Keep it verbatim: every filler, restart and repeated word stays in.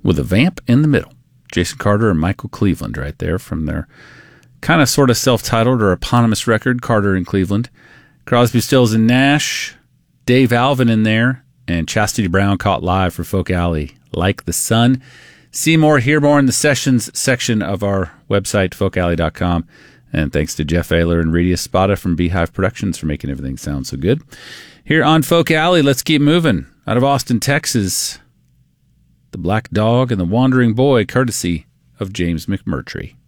with a vamp in the middle. Jason Carter and Michael Cleveland right there from their kind of sort of self-titled or eponymous record, Carter and Cleveland. Crosby, Stills, and Nash, Dave Alvin in there, and Chastity Brown caught live for Folk Alley, Like the Sun. See more, hear more in the sessions section of our website, folk alley dot com. And thanks to Jeff Ayler and Radius Spada from Beehive Productions for making everything sound so good. Here on Folk Alley, let's keep moving. Out of Austin, Texas, The Black Dog and the Wandering Boy, courtesy of James McMurtry.